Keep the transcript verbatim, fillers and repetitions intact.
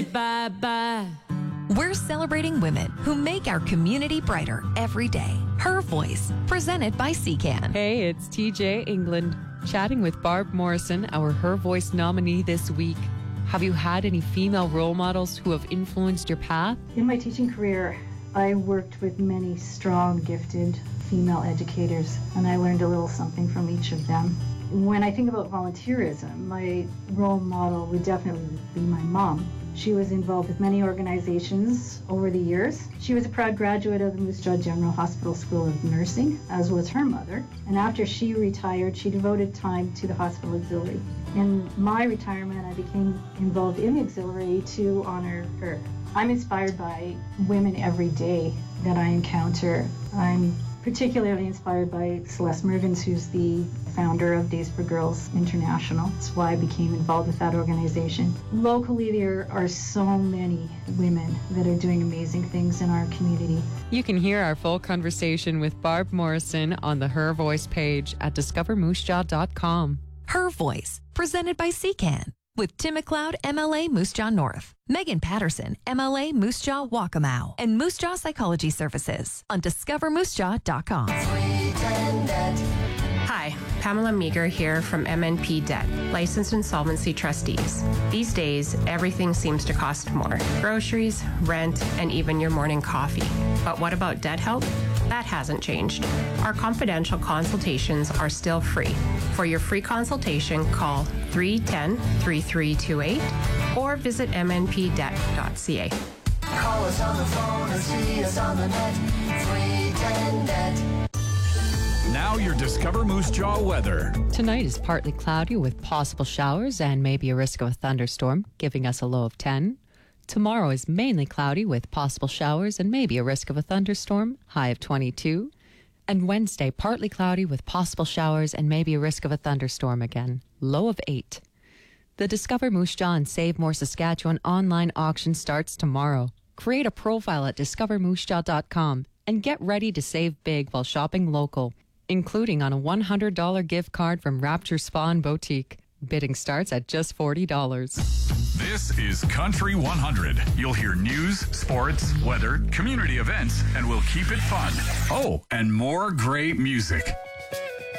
Bye-bye. We're celebrating women who make our community brighter every day. Her Voice, presented by C C A N. Hey, it's T J England, chatting with Barb Morrison, our Her Voice nominee this week. Have you had any female role models who have influenced your path? In my teaching career, I worked with many strong, gifted female educators, and I learned a little something from each of them. When I think about volunteerism, my role model would definitely be my mom. She was involved with many organizations over the years. She was a proud graduate of the Moose Jaw General Hospital School of Nursing, as was her mother. And after she retired, she devoted time to the hospital auxiliary. In my retirement, I became involved in the auxiliary to honor her. I'm inspired by women every day that I encounter. I'm particularly inspired by Celeste Mervins, who's the founder of Days for Girls International. That's why I became involved with that organization. Locally, there are so many women that are doing amazing things in our community. You can hear our full conversation with Barb Morrison on the Her Voice page at discover moose jaw dot com. Her Voice, presented by C C A N. With Tim McLeod, M L A Moose Jaw North, Megan Patterson, M L A Moose Jaw Waccamaw, and Moose Jaw Psychology Services on discover moose jaw dot com. Hi, Pamela Meager here from M N P Debt, licensed insolvency trustees. These days, everything seems to cost more. Groceries, rent, and even your morning coffee. But what about debt help? That hasn't changed. Our confidential consultations are still free. For your free consultation, call three one zero, three three two eight or visit m n p debt dot c a. Call us on the phone or see us on the net. three ten net. Now your Discover Moose Jaw weather. Tonight is partly cloudy with possible showers and maybe a risk of a thunderstorm, giving us a low of ten. Tomorrow is mainly cloudy with possible showers and maybe a risk of a thunderstorm, high of twenty-two. And Wednesday, partly cloudy with possible showers and maybe a risk of a thunderstorm again, low of eight. The Discover Moose Jaw and Save More Saskatchewan online auction starts tomorrow. Create a profile at discover moose jaw dot com and get ready to save big while shopping local, including on a one hundred dollars gift card from Rapture Spa and Boutique. Bidding starts at just forty dollars. This is Country one hundred. You'll hear news, sports, weather, community events, and we'll keep it fun. Oh, and more great music.